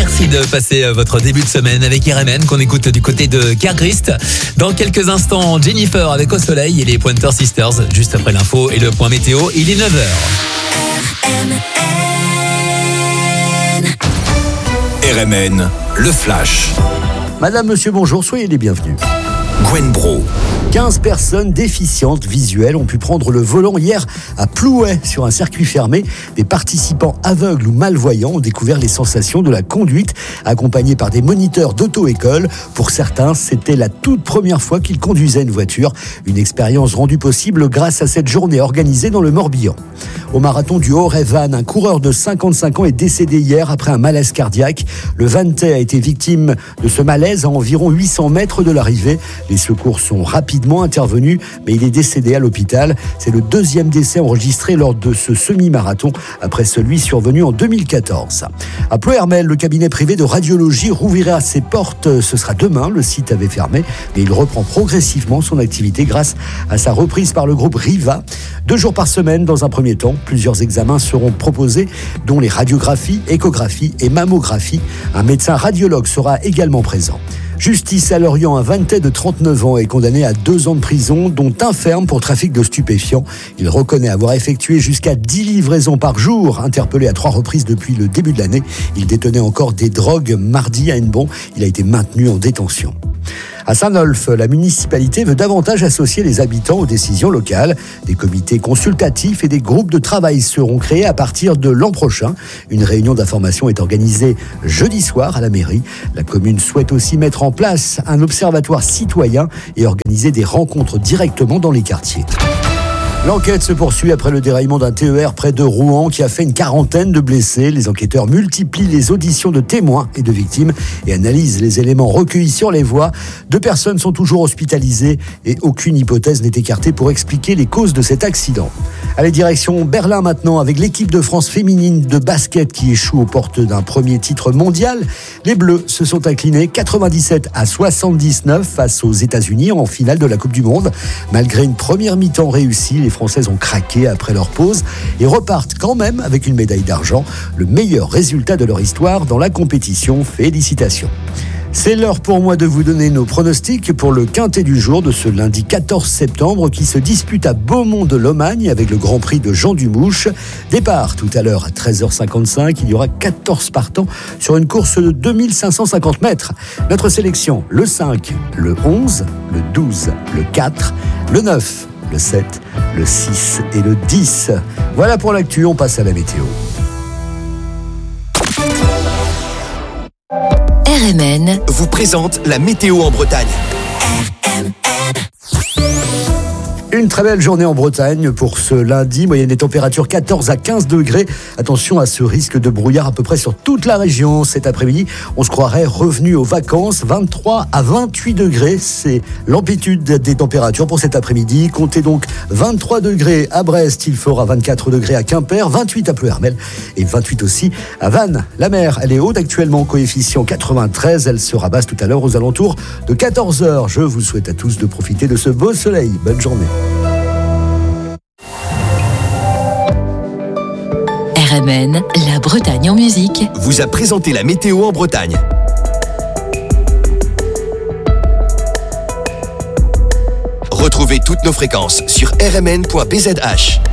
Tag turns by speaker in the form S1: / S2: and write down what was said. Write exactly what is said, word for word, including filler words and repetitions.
S1: Merci de passer votre début de semaine avec R M N qu'on écoute du côté de Kergrist. Dans quelques instants, Jennifer avec Au Soleil et les Pointer Sisters. Juste après l'info et le point météo, il est neuf heures.
S2: R M N.
S3: R M N, le flash.
S4: Madame, monsieur, bonjour, soyez les bienvenus.
S3: Gwen Bro.
S4: quinze personnes déficientes visuelles ont pu prendre le volant hier à Plouay sur un circuit fermé. Des participants aveugles ou malvoyants ont découvert les sensations de la conduite, accompagnés par des moniteurs d'auto-école. Pour certains, c'était la toute première fois qu'ils conduisaient une voiture. Une expérience rendue possible grâce à cette journée organisée dans le Morbihan. Au marathon du Haut-Ré-Vannes, un coureur de cinquante-cinq ans est décédé hier après un malaise cardiaque. Le Vannetais a été victime de ce malaise à environ huit cents mètres de l'arrivée. Les secours sont rapidement intervenus, mais il est décédé à l'hôpital. C'est le deuxième décès enregistré lors de ce semi-marathon, après celui survenu en deux mille quatorze. À Ploërmel, le cabinet privé de radiologie rouvrira ses portes. Ce sera demain, le site avait fermé, mais il reprend progressivement son activité grâce à sa reprise par le groupe Riva. Deux jours par semaine, dans un premier temps, plusieurs examens seront proposés, dont les radiographies, échographies et mammographies. Un médecin radiologue sera également présent. Justice à Lorient, un Vannetais de trente-neuf ans est condamné à deux ans de prison, dont un ferme pour trafic de stupéfiants. Il reconnaît avoir effectué jusqu'à dix livraisons par jour. Interpellé à trois reprises depuis le début de l'année, il détenait encore des drogues mardi à Hennebont. Il a été maintenu en détention. À Saint-Nolff, la municipalité veut davantage associer les habitants aux décisions locales. Des comités consultatifs et des groupes de travail seront créés à partir de l'an prochain. Une réunion d'information est organisée jeudi soir à la mairie. La commune souhaite aussi mettre en place un observatoire citoyen et organiser des rencontres directement dans les quartiers. L'enquête se poursuit après le déraillement d'un T E R près de Rouen qui a fait une quarantaine de blessés. Les enquêteurs multiplient les auditions de témoins et de victimes et analysent les éléments recueillis sur les voies. Deux personnes sont toujours hospitalisées et aucune hypothèse n'est écartée pour expliquer les causes de cet accident. Allez, direction Berlin maintenant avec l'équipe de France féminine de basket qui échoue aux portes d'un premier titre mondial. Les Bleus se sont inclinés quatre-vingt-dix-sept à soixante-dix-neuf face aux États-Unis en finale de la Coupe du Monde. Malgré une première mi-temps réussie, les Françaises ont craqué après leur pause et repartent quand même avec une médaille d'argent, le meilleur résultat de leur histoire dans la compétition. Félicitations. C'est l'heure pour moi de vous donner nos pronostics pour le quintet du jour de ce lundi quatorze septembre qui se dispute à Beaumont de Lomagne avec le Grand Prix de Jean Dumouche. Départ tout à l'heure à treize heures cinquante-cinq, il y aura quatorze partants sur une course de deux mille cinq cent cinquante mètres. Notre sélection, le cinq, le onze, le douze, le quatre, le neuf, le sept, le six et le dix. Voilà pour l'actu, on passe à la météo.
S2: R M N
S3: vous présente la météo en Bretagne.
S2: R M N.
S4: Une très belle journée en Bretagne pour ce lundi. Moyenne des températures quatorze à quinze degrés. Attention à ce risque de brouillard à peu près sur toute la région. Cet après-midi, on se croirait revenu aux vacances. vingt-trois à vingt-huit degrés, c'est l'amplitude des températures pour cet après-midi. Comptez donc vingt-trois degrés à Brest. Il fera vingt-quatre degrés à Quimper, vingt-huit à Ploërmel et vingt-huit aussi à Vannes. La mer, elle est haute actuellement, coefficient quatre-vingt-treize. Elle sera basse tout à l'heure aux alentours de quatorze heures. Je vous souhaite à tous de profiter de ce beau soleil. Bonne journée.
S2: R M N, la Bretagne en musique.
S3: Vous a présenté la météo en Bretagne. Retrouvez toutes nos fréquences sur r m n point b z h.